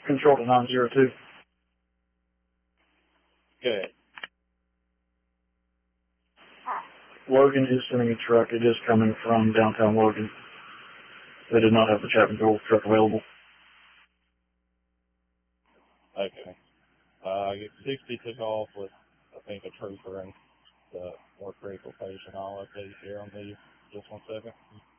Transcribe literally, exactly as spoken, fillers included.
Control to nine zero two. Good. Logan is sending a truck. It is coming from downtown Logan. They did not have the Chapmanville truck available. Okay. Uh, sixty took off with, I think, a trooper and the more critical patient. I'll update here on these. Just one second.